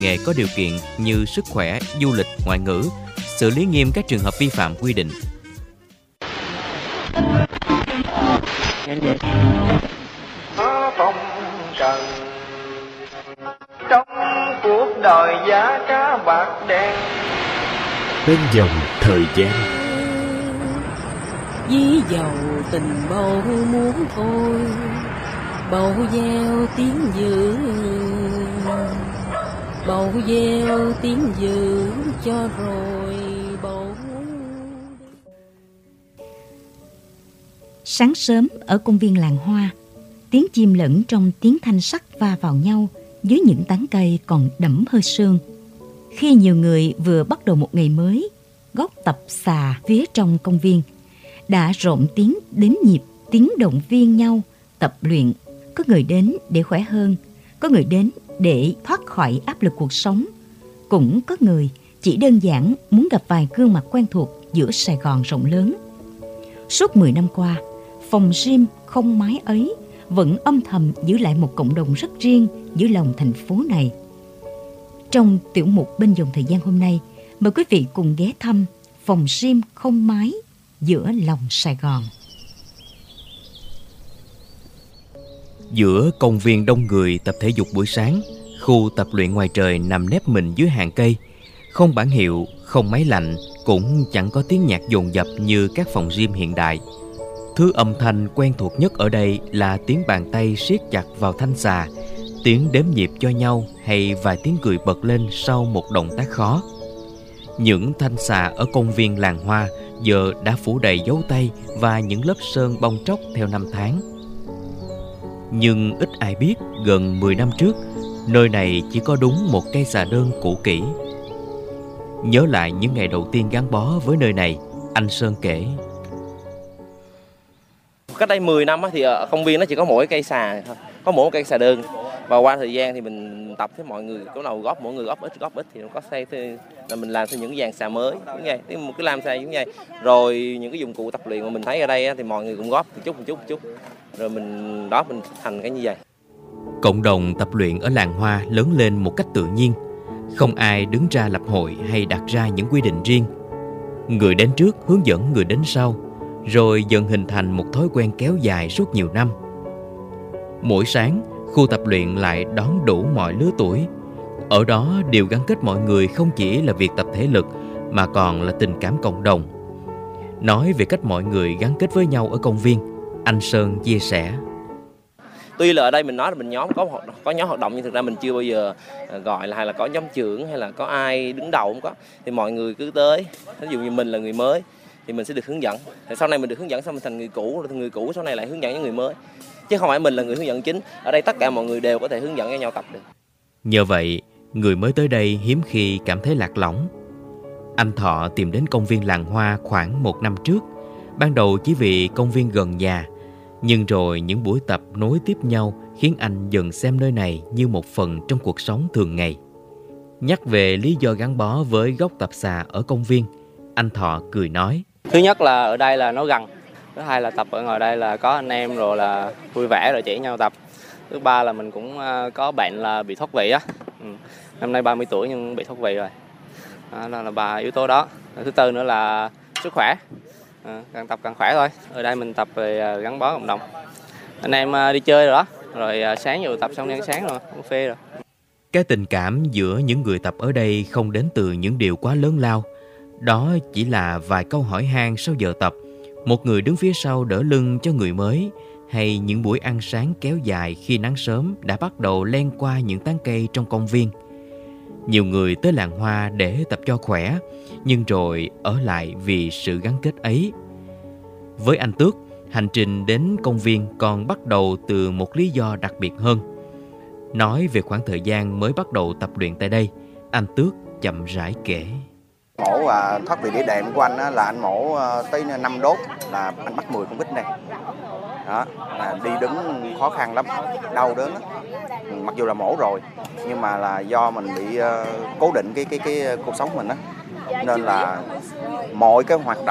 nghề có điều kiện như sức khỏe, du lịch, ngoại ngữ, xử lý nghiêm các trường hợp vi phạm quy định. Phong trần trong cuộc đời giá cá bạc đen, bên dòng thời gian dí dầu tình bầu muốn thôi, bầu gieo tiếng dự, bầu gieo tiếng dự cho rồi bầu. Sáng sớm ở công viên làng hoa, tiếng chim lẫn trong tiếng thanh sắt va vào nhau dưới những tán cây còn đẫm hơi sương. Khi nhiều người vừa bắt đầu một ngày mới, góc tập xà phía trong công viên đã rộn tiếng đếm nhịp, tiếng động viên nhau tập luyện. Có người đến để khỏe hơn, có người đến để thoát khỏi áp lực cuộc sống, cũng có người chỉ đơn giản muốn gặp vài gương mặt quen thuộc giữa Sài Gòn rộng lớn. Suốt 10 năm qua, phòng gym không mái ấy vẫn âm thầm giữ lại một cộng đồng rất riêng giữa lòng thành phố này. Trong tiểu mục Bên dòng thời gian hôm nay, mời quý vị cùng ghé thăm phòng gym không mái giữa lòng Sài Gòn. Giữa công viên đông người tập thể dục buổi sáng, khu tập luyện ngoài trời nằm nép mình dưới hàng cây. Không bảng hiệu, không máy lạnh, cũng chẳng có tiếng nhạc dồn dập như các phòng gym hiện đại. Thứ âm thanh quen thuộc nhất ở đây là tiếng bàn tay siết chặt vào thanh xà, tiếng đếm nhịp cho nhau hay vài tiếng cười bật lên sau một động tác khó. Những thanh xà ở công viên làng hoa giờ đã phủ đầy dấu tay và những lớp sơn bong tróc theo năm tháng. Nhưng ít ai biết gần 10 năm trước, nơi này chỉ có đúng một cây xà đơn cũ kỹ. Nhớ lại những ngày đầu tiên gắn bó với nơi này, anh Sơn kể. Cách đây 10 năm thì ở công viên nó chỉ có mỗi cây xà thôi, có mỗi một cây xà đơn. Và qua thời gian thì mình tập với mọi người, có đầu mỗi người góp ít thì nó có xây là mình làm thêm những cái dàn xà mới như vậy, một cái làm xà như vậy. Rồi những cái dụng cụ tập luyện mà mình thấy ở đây thì mọi người cũng góp một chút, rồi mình thành cái như vậy. Cộng đồng tập luyện ở làng hoa lớn lên một cách tự nhiên, không ai đứng ra lập hội hay đặt ra những quy định riêng. Người đến trước hướng dẫn người đến sau, rồi dần hình thành một thói quen kéo dài suốt nhiều năm. Mỗi sáng, khu tập luyện lại đón đủ mọi lứa tuổi. Ở đó điều gắn kết mọi người không chỉ là việc tập thể lực mà còn là tình cảm cộng đồng. Nói về cách mọi người gắn kết với nhau ở công viên, anh Sơn chia sẻ. Tuy là ở đây mình nói là mình nhóm có nhóm hoạt động, nhưng thực ra mình chưa bao giờ gọi là hay là có nhóm trưởng hay là có ai đứng đầu, không có. Thì mọi người cứ tới, ví dụ như mình là người mới thì mình sẽ được hướng dẫn. Thì sau này mình được hướng dẫn xong mình thành người cũ, rồi người cũ sau này lại hướng dẫn những người mới. Chứ không phải mình là người hướng dẫn chính. Ở đây tất cả mọi người đều có thể hướng dẫn cho nhau tập được. Nhờ vậy, người mới tới đây hiếm khi cảm thấy lạc lõng. Anh Thọ tìm đến công viên làng hoa khoảng 1 năm trước. Ban đầu chỉ vì công viên gần nhà, nhưng rồi những buổi tập nối tiếp nhau khiến anh dần xem nơi này như một phần trong cuộc sống thường ngày. Nhắc về lý do gắn bó với góc tập xà ở công viên, anh Thọ cười nói. Thứ nhất là ở đây là nó gần. Thứ hai là tập ở ngoài đây là có anh em rồi là vui vẻ rồi chỉ nhau tập. Thứ ba là mình cũng có bệnh là bị thoát vị á. Năm nay 30 tuổi nhưng bị thoát vị rồi. Đó là 3 yếu tố đó. Thứ tư nữa là sức khỏe. Càng tập càng khỏe thôi. Ở đây mình tập về gắn bó cộng đồng. Anh em đi chơi rồi đó. Rồi sáng vừa tập xong đi ăn sáng rồi, uống phê rồi. Cái tình cảm giữa những người tập ở đây không đến từ những điều quá lớn lao. Đó chỉ là vài câu hỏi han sau giờ tập, một người đứng phía sau đỡ lưng cho người mới, hay những buổi ăn sáng kéo dài khi nắng sớm đã bắt đầu len qua những tán cây trong công viên. Nhiều người tới làng hoa để tập cho khỏe, nhưng rồi ở lại vì sự gắn kết ấy. Với anh Tước, hành trình đến công viên còn bắt đầu từ một lý do đặc biệt hơn. Nói về khoảng thời gian mới bắt đầu tập luyện tại đây, anh Tước chậm rãi kể. Mổ và thoát vị đĩa đệm của anh là anh mổ tới 5 đốt là anh bắt 10 con vít này. Đó, đi đứng khó khăn lắm, đau đớn lắm. Mặc dù là mổ rồi nhưng mà là do mình bị cố định cái cuộc sống mình á, nên là mọi cái hoạt động